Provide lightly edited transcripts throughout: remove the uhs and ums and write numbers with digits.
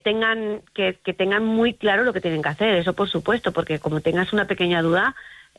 tengan muy claro lo que tienen que hacer, eso por supuesto, porque como tengas una pequeña duda,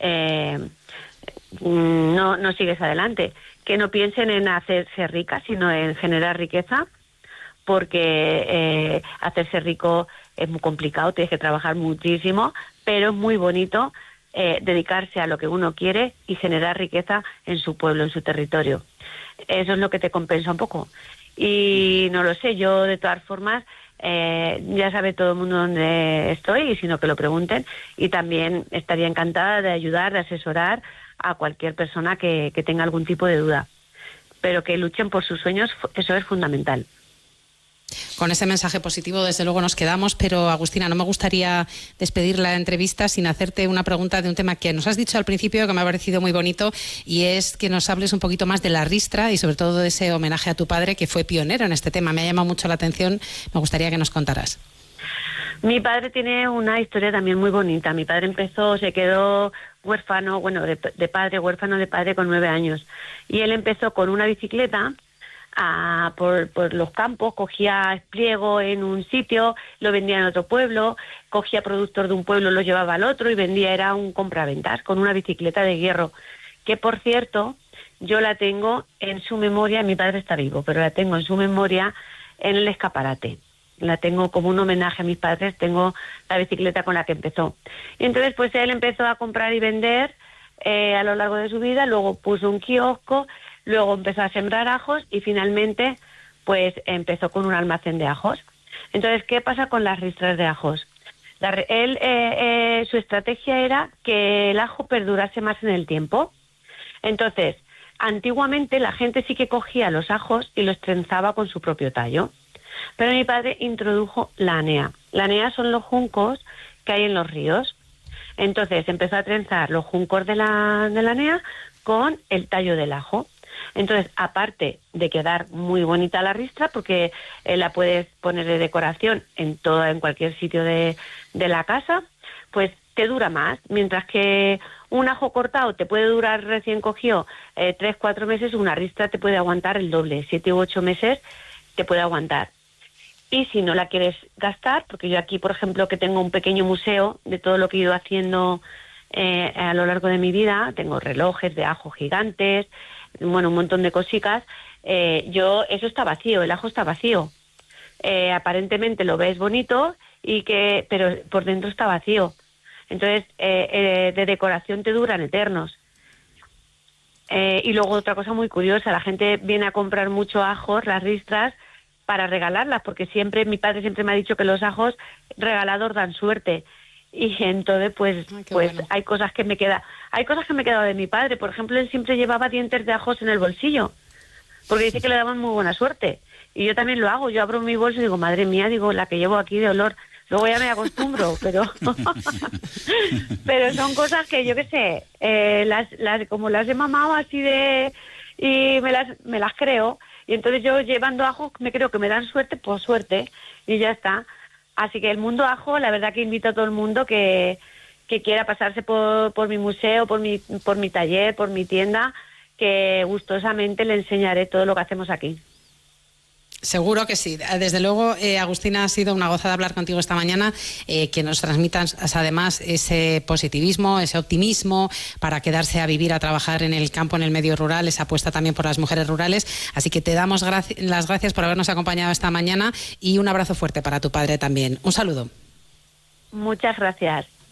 no sigues adelante. Que no piensen en hacerse ricas, sino en generar riqueza, porque hacerse rico es muy complicado, tienes que trabajar muchísimo, pero es muy bonito dedicarse a lo que uno quiere y generar riqueza en su pueblo, en su territorio. Eso es lo que te compensa un poco. Y no lo sé, yo de todas formas, ya sabe todo el mundo dónde estoy, y si no que lo pregunten, y también estaría encantada de ayudar, de asesorar a cualquier persona que tenga algún tipo de duda, pero que luchen por sus sueños, eso es fundamental. Con ese mensaje positivo, desde luego, nos quedamos, pero Agustina, no me gustaría despedir la entrevista sin hacerte una pregunta de un tema que nos has dicho al principio, que me ha parecido muy bonito, y es que nos hables un poquito más de la ristra y sobre todo de ese homenaje a tu padre, que fue pionero en este tema. Me ha llamado mucho la atención, me gustaría que nos contaras. Mi padre tiene una historia también muy bonita. Mi padre se quedó huérfano, huérfano de padre con 9 años. Y él empezó con una bicicleta por los campos, cogía espliego en un sitio, lo vendía en otro pueblo, cogía productos de un pueblo, lo llevaba al otro y vendía, era un compraventas con una bicicleta de hierro, que por cierto, yo la tengo en su memoria, mi padre está vivo, pero la tengo en su memoria en el escaparate. La tengo como un homenaje a mis padres, tengo la bicicleta con la que empezó. Y entonces pues él empezó a comprar y vender a lo largo de su vida, luego puso un kiosco, luego empezó a sembrar ajos y finalmente pues empezó con un almacén de ajos. Entonces, ¿qué pasa con las ristras de ajos? Su estrategia era que el ajo perdurase más en el tiempo. Entonces, antiguamente la gente sí que cogía los ajos y los trenzaba con su propio tallo. Pero mi padre introdujo la anea. La anea son los juncos que hay en los ríos. Entonces empezó a trenzar los juncos de la anea con el tallo del ajo. Entonces, aparte de quedar muy bonita la ristra, porque la puedes poner de decoración en cualquier sitio de la casa, pues te dura más. Mientras que un ajo cortado te puede durar recién cogido 3-4 meses, una ristra te puede aguantar el doble, 7 u 8 meses te puede aguantar. Y si no la quieres gastar, porque yo aquí, por ejemplo, que tengo un pequeño museo de todo lo que he ido haciendo a lo largo de mi vida, tengo relojes de ajo gigantes, bueno, un montón de cositas, eso está vacío, el ajo está vacío. Aparentemente lo ves bonito, pero por dentro está vacío. Entonces, de decoración te duran eternos. Y luego otra cosa muy curiosa, la gente viene a comprar mucho ajos, las ristras, para regalarlas, porque mi padre siempre me ha dicho que los ajos regalados dan suerte. Y entonces pues bueno, hay cosas que me he quedado de mi padre. Por ejemplo, él siempre llevaba dientes de ajos en el bolsillo, porque dice que le daban muy buena suerte. Y yo también lo hago, yo abro mi bolso y digo, madre mía, la que llevo aquí de olor. Luego ya me acostumbro, pero pero son cosas que yo qué sé, como las he mamado así y me las creo. Y entonces yo llevando ajos me creo que me dan suerte, pues suerte, y ya está. Así que el mundo ajo, la verdad que invito a todo el mundo que quiera pasarse por mi museo, por mi taller, por mi tienda, que gustosamente le enseñaré todo lo que hacemos aquí. Seguro que sí. Desde luego, Agustina, ha sido una gozada hablar contigo esta mañana, que nos transmitas además ese positivismo, ese optimismo para quedarse a vivir, a trabajar en el campo, en el medio rural, esa apuesta también por las mujeres rurales. Así que te damos las gracias por habernos acompañado esta mañana y un abrazo fuerte para tu padre también. Un saludo. Muchas gracias.